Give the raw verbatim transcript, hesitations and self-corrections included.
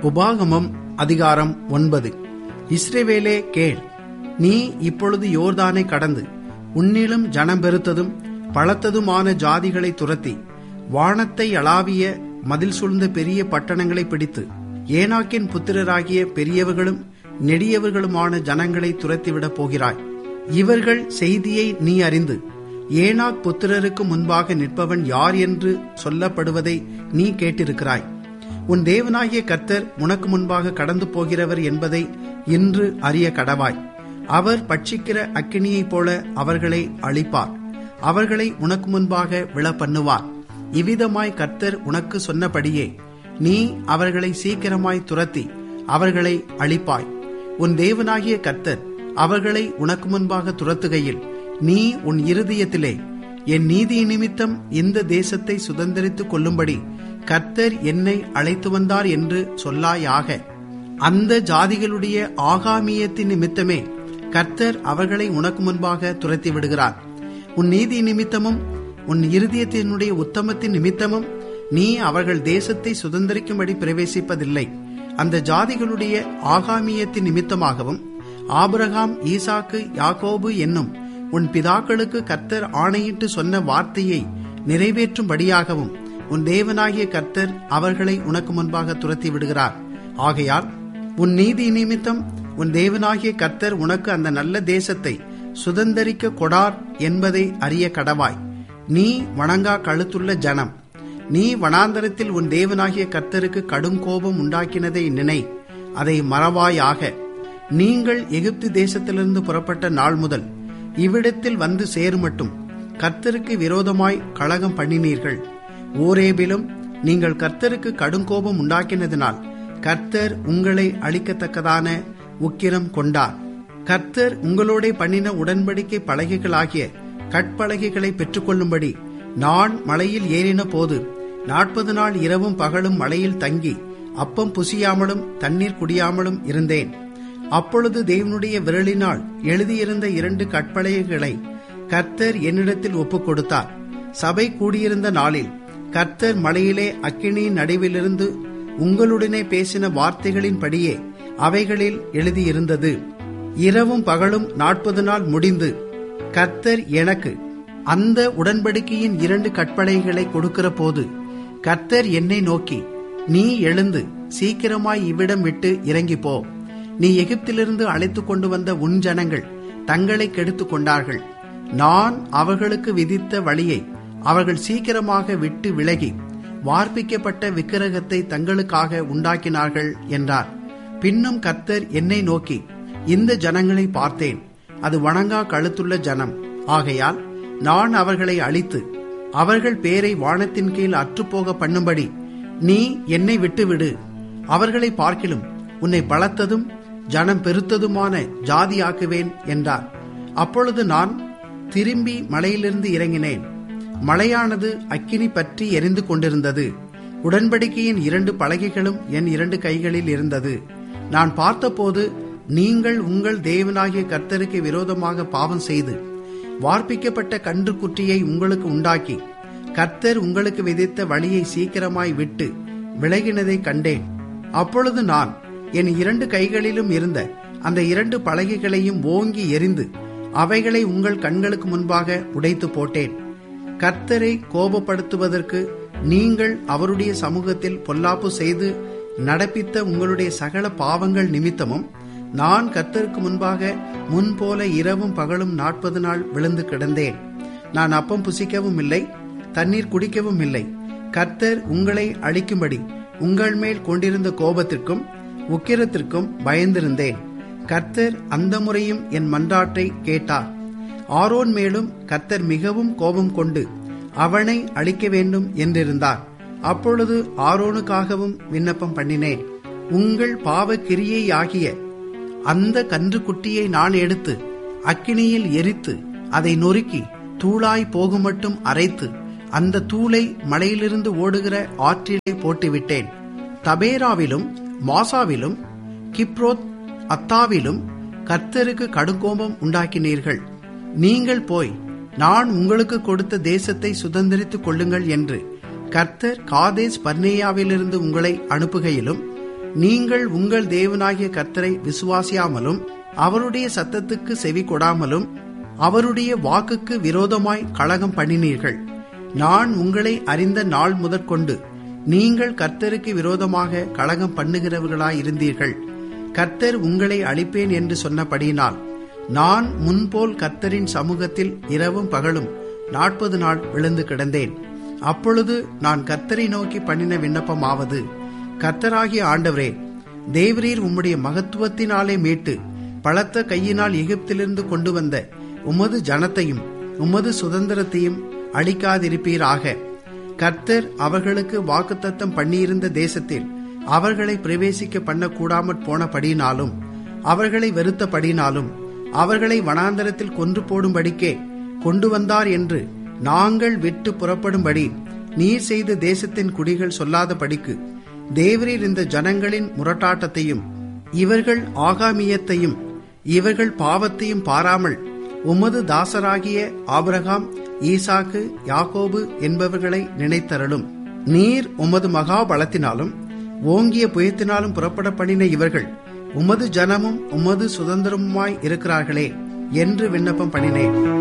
உபாகமம் அதிகாரம் ஒன்பது. இஸ்ரவேலே கேள், நீ இப்பொழுது யோர்தானை கடந்து உன்னிலும் ஜனம் பெருத்ததும் பலத்ததுமான ஜாதிகளை துரத்தி வானத்தை அளாவிய மதில் சூழ்ந்த பெரிய பட்டணங்களை பிடித்து ஏனாக்கின் புத்திரராகிய பெரியவர்களும் நெடியவர்களுமான ஜனங்களை துரத்திவிடப் போகிறாய். இவர்கள் செய்தியை நீ அறிந்து ஏனாக் புத்திரருக்கு முன்பாக நிற்பவன் யார் என்று சொல்லப்படுவதை நீ கேட்டிருக்கிறாய். உன் தேவனாகிய கர்த்தர் உனக்கு முன்பாக கடந்து போகிறவர் என்பதை இன்று அறிய கடவாய். அவர் பட்சிக்கிற அக்கினியைப் போல அவர்களை அழிப்பார், அவர்களை உனக்கு முன்பாக விழ பண்ணுவார். இவ்விதமாய் கர்த்தர் உனக்கு சொன்னபடியே நீ அவர்களை சீக்கிரமாய் துரத்தி அவர்களை அழிப்பாய். உன் தேவனாகிய கர்த்தர் அவர்களை உனக்கு முன்பாக துரத்துகையில் நீ உன் இருதயத்திலே, என் நீதி நிமித்தம் இந்த தேசத்தை சுதந்திரித்துக் கொள்ளும்படி கர்த்தர் என்னை அழைத்து வந்தார் என்று சொல்லாயாக. அந்த ஜாதிகளுடைய ஆகாமியத்தின் நிமித்தமே கர்த்தர் அவர்களை உனக்கு முன்பாக துரத்தி விடுகிறார். உன் நீதி நிமித்தமும் உன் இருதயத்தினுடைய உத்தமத்தின் நிமித்தமும் நீ அவர்கள் தேசத்தை சுதந்திரிக்கும்படி பிரவேசிப்பதில்லை. அந்த ஜாதிகளுடைய ஆகாமியத்தின் நிமித்தமாகவும் ஆபிரகாம், ஈசாக்கு, யாக்கோபு என்னும் உன் பிதாக்களுக்கு கர்த்தர் ஆணையிட்டு சொன்ன வார்த்தையை நிறைவேற்றும்படியாகவும் உன் தேவனாகிய கர்த்தர் அவர்களை உனக்கு முன்பாக துரத்தி விடுகிறார். ஆகையால் உன் நீதி நிமித்தம் உன் தேவனாகிய கர்த்தர் உனக்கு அந்த நல்ல தேசத்தை சுதந்தரிக்க கொடார் என்பதை அறிய கடவாய். நீ வணங்கா கழுத்துள்ள ஜனம், நீ வனாந்தரத்தில் உன் தேவனாகிய கர்த்தருக்கு கடும் கோபம் உண்டாக்கினதை நினை, அதை மறவாயாக. நீங்கள் எகிப்து தேசத்திலிருந்து புறப்பட்ட நாள் முதல் இவ்விடத்தில் வந்து சேருமட்டும் கர்த்தருக்கு விரோதமாய் கலகம் பண்ணினீர்கள். ஓரேபிலும் நீங்கள் கர்த்தருக்கு கடுங்கோபம் உண்டாக்கினதினால் கர்த்தர் உங்களை அழிக்கத்தக்கதான உக்கிரம் கொண்டார். கர்த்தர் உங்களோட பண்ணின உடன்படிக்கை பலகைகளாகிய கற்பலகைகளை பெற்றுக்கொள்ளும்படி நான் மலையில் ஏறின போது நாற்பது நாள் இரவும் பகலும் மலையில் தங்கி அப்பம் புசியாமலும் தண்ணீர் குடியாமலும் இருந்தேன். அப்பொழுது தேவனுடைய விரலினால் எழுதியிருந்த இரண்டு கற்பலகைகளை கர்த்தர் என்னிடத்தில் ஒப்புக் கொடுத்தார். சபை கூடியிருந்த நாளில் கர்த்தர் மலையிலே அக்கினியின் நடுவிலிருந்து உங்களுடனே பேசின வார்த்தைகளின்படியே அவைகளில் எழுதியிருந்தது. இரவும் பகலும் நாற்பது நாள் முடிந்து கர்த்தர் எனக்கு அந்த உடன்படிக்கையின் இரண்டு கற்பலகைகளை கொடுக்கிற போது கர்த்தர் என்னை நோக்கி, நீ எழுந்து சீக்கிரமாய் இவ்விடம் விட்டு இறங்கி போ. நீ எகிப்திலிருந்து அழைத்து கொண்டு வந்த உன் ஜனங்கள் தங்களை கெடுத்து கொண்டார்கள். நான் அவர்களுக்கு விதித்த வழியை அவர்கள் சீக்கிரமாக விட்டு விலகி வார்ப்பிக்கப்பட்ட விக்கிரகத்தை தங்களுக்காக உண்டாக்கினார்கள் என்றார். பின்னும் கர்த்தர் என்னை நோக்கி, இந்த ஜனங்களை பார்த்தேன், அது வணங்கா கழுத்துள்ள ஜனம். ஆகையால் நான் அவர்களை அழித்து அவர்கள் பேரை வானத்தின் கீழ் அற்றுப்போக பண்ணும்படி நீ என்னை விட்டுவிடு. அவர்களை பார்க்கிலும் உன்னை பலத்ததும் ஜனம் பெருத்ததுமான ஜாதியாக்குவேன் என்றார். அப்பொழுது நான் திரும்பி மலையிலிருந்து இறங்கினேன். மலையானது அக்கினி பற்றி எரிந்து கொண்டிருந்தது. உடன்படிக்கையின் இரண்டு பலகைகளும் என் இரண்டு கைகளில் இருந்தது. நான் பார்த்தபோது நீங்கள் உங்கள் தேவனாகிய கர்த்தருக்கு விரோதமாக பாவம் செய்து வார்ப்பிக்கப்பட்ட கன்று குட்டியை உங்களுக்கு உண்டாக்கி கர்த்தர் உங்களுக்கு விதித்த வழியை சீக்கிரமாய் விட்டு விலகினதை கண்டேன். அப்பொழுது நான் என் இரண்டு கைகளிலும் இருந்த அந்த இரண்டு பலகைகளையும் ஓங்கி எறிந்து அவைகளை உங்கள் கண்களுக்கு முன்பாக உடைத்து போட்டேன். கர்த்தரை கோபப்படுத்துவதற்கு நீங்கள் அவருடைய சமூகத்தில் பொல்லாப்பு செய்து நடப்பித்த உங்களுடைய சகல பாவங்கள் நிமித்தமும் நான் கர்த்தருக்கு முன்பாக முன்போல இரவும் பகலும் நாற்பது நாள் விழுந்து கிடந்தேன். நான் அப்பம் புசிக்கவும் இல்லை, தண்ணீர் குடிக்கவும் இல்லை. கர்த்தர் உங்களை அழிக்கும்படி உங்கள் மேல் கொண்டிருந்த கோபத்திற்கும் உக்கிரத்திற்கும் பயந்திருந்தேன். கர்த்தர் அந்த முறையும் என் மன்றாட்டை கேட்டார். ஆரோன் மேலும் கர்த்தர் மிகவும் கோபம் கொண்டு அவனை அழிக்க வேண்டும் என்றிருந்தார். அப்பொழுது ஆரோனுக்காகவும் விண்ணப்பம் பண்ணினேன். உங்கள் பாவ கிரியையாகிய அந்த கன்று குட்டியை நான் எடுத்து அக்கினியில் எரித்து அதை நொறுக்கி தூளாய் போகுமட்டும் அரைத்து அந்த தூளை மலையிலிருந்து ஓடுகிற ஆற்றிலே போட்டுவிட்டேன். தபேராவிலும் மாசாவிலும் கிப்ரோத் அத்தாவிலும் கர்த்தருக்கு கடுங்கோபம் உண்டாக்கினீர்கள். நீங்கள் போய் நான் உங்களுக்கு கொடுத்த தேசத்தை சுதந்திரித்துக் கொள்ளுங்கள் என்று கர்த்தர் காதேஸ் பர்னேயாவிலிருந்து உங்களை அனுப்புகையிலும் நீங்கள் உங்கள் தேவனாகிய கர்த்தரை விசுவாசியாமலும் அவருடைய சத்தத்துக்கு செவி கொடாமலும் அவருடைய வாக்குக்கு விரோதமாய் கலகம் பண்ணினீர்கள். நான் உங்களை அறிந்த நாள் முதற்கொண்டு நீங்கள் கர்த்தருக்கு விரோதமாக கலகம் பண்ணுகிறவர்களாயிருந்தீர்கள். கர்த்தர் உங்களை அழிப்பேன் என்று சொன்னபடியினால் நான் முன்போல் கர்த்தரின் சமூகத்தில் இரவும் பகலும் நாற்பது நாள் விழுந்து கிடந்தேன். அப்பொழுது நான் கர்த்தரை நோக்கி பண்ணின விண்ணப்பமாவது, கர்த்தராகிய ஆண்டவரே, தேவரீர் உம்முடைய மகத்துவத்தினாலே மீட்டு பலத்த கையினால் எகிப்திலிருந்து கொண்டு வந்த உமது ஜனத்தையும் உமது சுதந்திரத்தையும் அழிக்காதிருப்பீராக. கர்த்தர் அவர்களுக்கு வாக்குத்தத்தம் பண்ணியிருந்த தேசத்தில் அவர்களை பிரவேசிக்க பண்ணக்கூடாமற் போனபடினாலும் அவர்களை வெறுத்தபடினாலும் அவர்களை வனாந்தரத்தில் கொன்று போடும்படிக்கே கொண்டு வந்தார் என்று நாங்கள் விட்டு புறப்படும்படி நீர் செய்த தேசத்தின் குடிகள் சொல்லாதபடிக்கு தேவரீர் இந்த ஜனங்களின் முரட்டாட்டத்தையும் இவர்கள் ஆகாமியத்தையும் இவர்கள் பாவத்தையும் பாராமல் உமது தாசராகிய ஆபிரகாம், ஈசாக்கு, யாக்கோபு என்பவர்களை நினைத்தருளும். நீர் உமது மகாபலத்தினாலும் ஓங்கிய புயத்தினாலும் புறப்பட பண்ணின இவர்கள் உமது ஜனமும் உமது சுதந்திரமுமாய் இருக்கிறார்களே என்று விண்ணப்பம் பண்ணினேன்.